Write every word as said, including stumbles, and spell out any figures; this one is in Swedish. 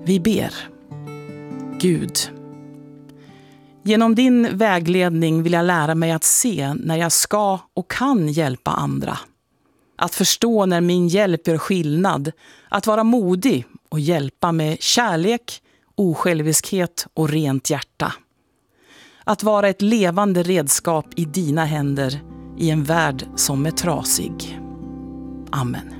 Vi ber. Gud, genom din vägledning vill jag lära mig att se när jag ska och kan hjälpa andra. Att förstå när min hjälp gör skillnad. Att vara modig och hjälpa med kärlek, osjälviskhet och rent hjärta. Att vara ett levande redskap i dina händer i en värld som är trasig. Amen.